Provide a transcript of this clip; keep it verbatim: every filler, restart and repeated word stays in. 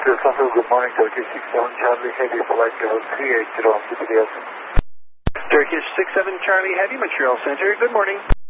Hotel Central, good morning. Turkish six seven Charlie Heavy, flight level three eight zero, Montreal. Turkish six seven Charlie Heavy, Montreal Center, good morning.